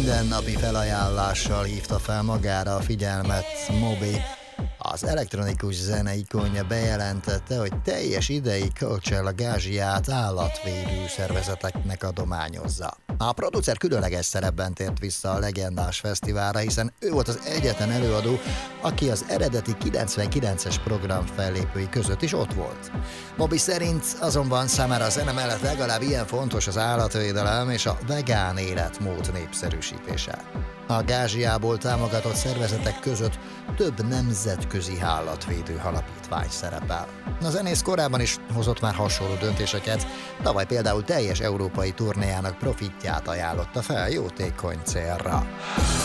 mindennapi felajánlással hívta fel magára a figyelmet Moby. Az elektronikus zene ikonja bejelentette, hogy teljes ideig Coachella gázsiát állatvédő szervezeteknek adományozza. A producer különleges szerepben tért vissza a legendás fesztiválra, hiszen ő volt az egyetlen előadó, aki az eredeti 99-es program fellépői között is ott volt. Moby szerint azonban számára a zene mellett legalább ilyen fontos az állatvédelem és a vegán életmód népszerűsítése. A gázsiából támogatott szervezetek között több nemzetközi állatvédő alapítvány szerepel. A zenész korábban is hozott már hasonló döntéseket, tavaly például teljes európai turnéjának profitját ajánlotta fel jótékony célra.